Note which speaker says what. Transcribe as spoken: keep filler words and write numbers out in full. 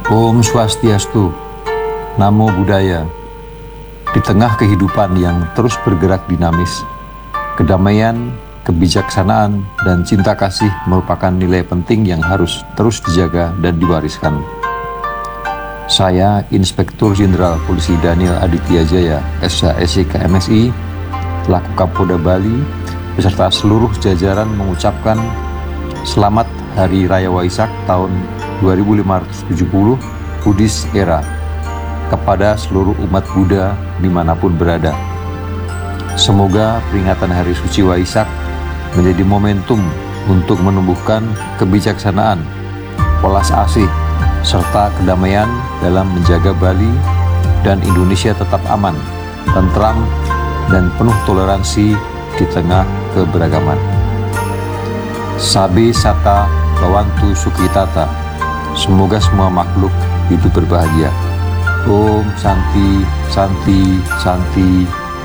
Speaker 1: Om Swastiastu, Namo Buddhaya. Di tengah kehidupan yang terus bergerak dinamis, kedamaian, kebijaksanaan, dan cinta kasih merupakan nilai penting yang harus terus dijaga dan diwariskan. Saya, Inspektur Jenderal Polisi Daniel Aditya Jaya, S H S I K M S I, selaku Kapolda Bali, beserta seluruh jajaran mengucapkan Selamat Hari Raya Waisak tahun dua ribu lima ratus tujuh puluh Buddhist Era kepada seluruh umat Buddha dimanapun berada. Semoga peringatan Hari Suci Waisak menjadi momentum untuk menumbuhkan kebijaksanaan, welas asih, serta kedamaian dalam menjaga Bali dan Indonesia tetap aman, tentram, dan penuh toleransi di tengah keberagaman. Sabe Sata Bawantu Sukitata. Semoga semua makhluk hidup berbahagia. Om Santi, Santi, Santi.